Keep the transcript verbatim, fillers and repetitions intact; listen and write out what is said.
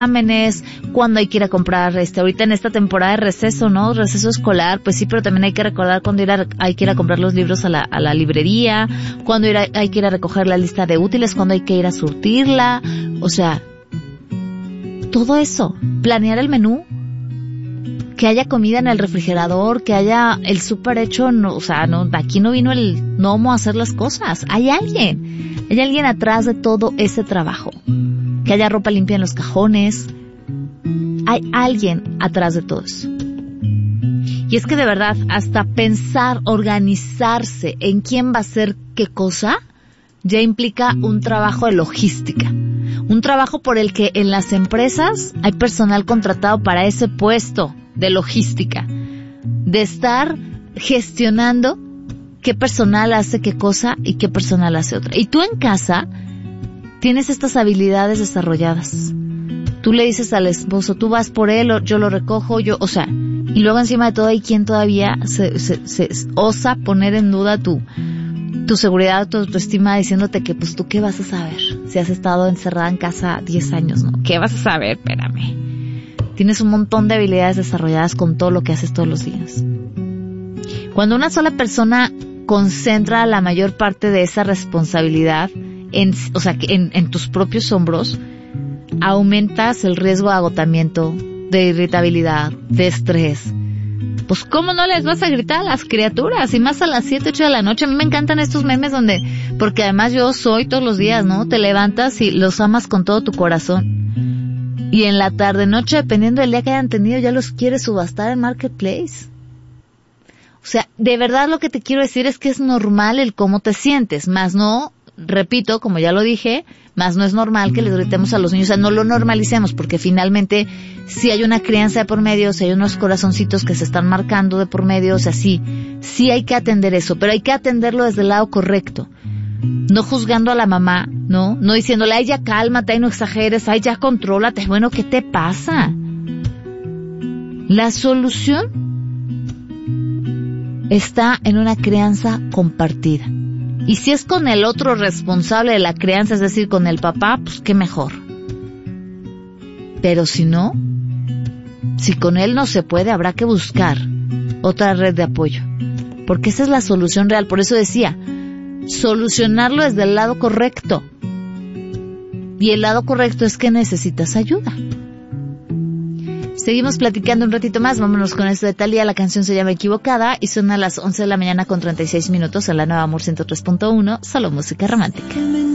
exámenes, cuando hay que ir a comprar, este, ahorita en esta temporada de receso, ¿no? Receso escolar, pues sí, pero también hay que recordar cuando ir a, hay que ir a comprar los libros a la, a la librería, cuando ir a, hay que ir a recoger la lista de útiles, cuando hay que ir a surtirla, o sea, todo eso, planear el menú, que haya comida en el refrigerador, que haya el súper hecho, no, o sea, no, aquí no vino el gnomo a hacer las cosas, hay alguien, hay alguien atrás de todo ese trabajo, que haya ropa limpia en los cajones, hay alguien atrás de todo eso. Y es que de verdad, hasta pensar, organizarse en quién va a hacer qué cosa, ya implica un trabajo de logística. Un trabajo por el que en las empresas hay personal contratado para ese puesto de logística, de estar gestionando qué personal hace qué cosa y qué personal hace otra. Y tú en casa tienes estas habilidades desarrolladas. Tú le dices al esposo, tú vas por él, o yo lo recojo, yo, o sea, y luego encima de todo hay quien todavía se, se, se osa poner en duda tu tu seguridad, tu autoestima, diciéndote que pues tú qué vas a saber si has estado encerrada en casa diez años, ¿no? ¿Qué vas a saber? Espérame. Tienes un montón de habilidades desarrolladas con todo lo que haces todos los días. Cuando una sola persona concentra la mayor parte de esa responsabilidad en, o sea, en, en tus propios hombros, aumentas el riesgo de agotamiento, de irritabilidad, de estrés. Pues ¿cómo no les vas a gritar a las criaturas? Y más a las siete, ocho de la noche. A mí me encantan estos memes donde, porque además yo soy todos los días, ¿no? Te levantas y los amas con todo tu corazón. Y en la tarde, noche, dependiendo del día que hayan tenido, ya los quieres subastar en Marketplace. O sea, de verdad lo que te quiero decir es que es normal el cómo te sientes, más no, repito, como ya lo dije, más no es normal que les gritemos a los niños, o sea, no lo normalicemos, porque finalmente si hay una crianza de por medio, si hay unos corazoncitos que se están marcando de por medio, o sea, sí, sí hay que atender eso, pero hay que atenderlo desde el lado correcto, no juzgando a la mamá, ¿no? No diciéndole, ay, ya cálmate, ay, no exageres, ay, ya contrólate, bueno, ¿qué te pasa? La solución está en una crianza compartida. Y si es con el otro responsable de la crianza, es decir, con el papá, pues qué mejor. Pero si no, si con él no se puede, habrá que buscar otra red de apoyo. Porque esa es la solución real. Por eso decía, solucionarlo desde el lado correcto. Y el lado correcto es que necesitas ayuda. Seguimos platicando un ratito más, vámonos con esto de Thalía, la canción se llama Equivocada y suena a las once de la mañana con treinta y seis minutos en la Nueva Amor ciento tres punto uno, solo música romántica.